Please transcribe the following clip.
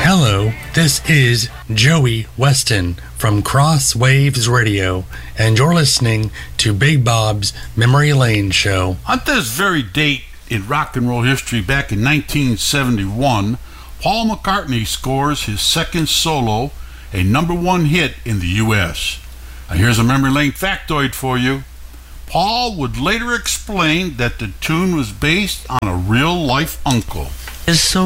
Hello, this is Joey Weston from Cross Waves Radio, and you're listening to Big Bob's Memory Lane Show. On this very date in rock and roll history, back in 1971, Paul McCartney scores his second solo, a #1 hit in the U.S. Now here's a memory lane factoid for you. Paul would later explain that the tune was based on a real-life uncle. Is so